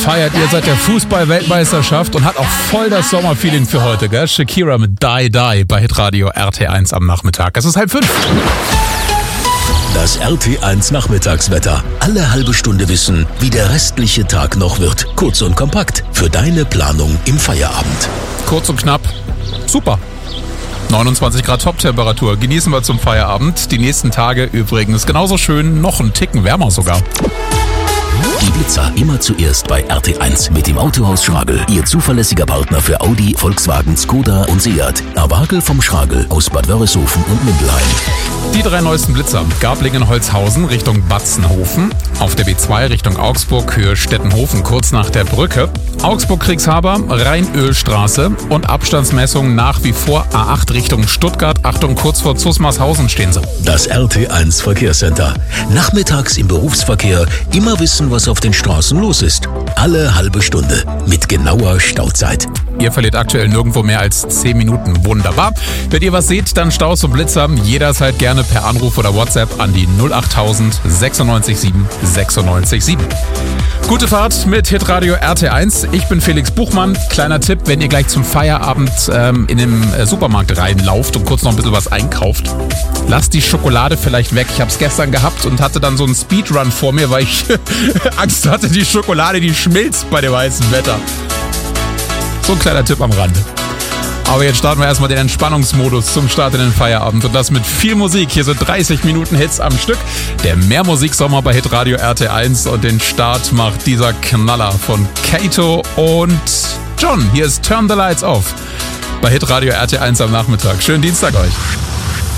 feiert ihr seit der Fußball-Weltmeisterschaft und hat auch voll das Sommerfeeling für heute, gell? Shakira mit Die Die bei Hitradio RT1 am Nachmittag. Es ist 4:30. Das RT1 Nachmittagswetter. Alle halbe Stunde wissen, wie der restliche Tag noch wird. Kurz und kompakt für deine Planung im Feierabend. Kurz und knapp. Super. 29 Grad Top-Temperatur. Genießen wir zum Feierabend. Die nächsten Tage übrigens genauso schön, noch einen Ticken wärmer sogar. Die Blitzer immer zuerst bei RT1 mit dem Autohaus Schragel. Ihr zuverlässiger Partner für Audi, Volkswagen, Skoda und Seat. Awagel vom Schragel aus Bad Wörishofen und Mindelheim. Die 3 neuesten Blitzer. Garblingen-Holzhausen Richtung Batzenhofen. Auf der B2 Richtung Augsburg, Höhe Stettenhofen, kurz nach der Brücke. Augsburg-Kriegshaber, Rheinölstraße und Abstandsmessungen nach wie vor A8 Richtung Stuttgart. Achtung, kurz vor Zusmarshausen stehen sie. Das RT1 Verkehrscenter. Nachmittags im Berufsverkehr immer wissen, was auf den Straßen los ist. Alle halbe Stunde mit genauer Stauzeit. Ihr verliert aktuell nirgendwo mehr als 10 Minuten. Wunderbar. Wenn ihr was seht, dann Staus und Blitzer jederzeit gerne per Anruf oder WhatsApp an die 08000 967 967. Gute Fahrt mit Hitradio RT1. Ich bin Felix Buchmann. Kleiner Tipp, wenn ihr gleich zum Feierabend in den Supermarkt reinlauft und kurz noch ein bisschen was einkauft, lasst die Schokolade vielleicht weg. Ich habe es gestern gehabt und hatte dann so einen Speedrun vor mir, weil ich Angst hatte, die Schokolade, die schmilzt bei dem heißen Wetter. So ein kleiner Tipp am Rande. Aber jetzt starten wir erstmal den Entspannungsmodus zum Start in den Feierabend. Und das mit viel Musik. Hier sind 30 Minuten Hits am Stück. Der Mehrmusiksommer bei Hitradio RT1. Und den Start macht dieser Knaller von Kato und John. Hier ist Turn the Lights Off bei Hitradio RT1 am Nachmittag. Schönen Dienstag euch.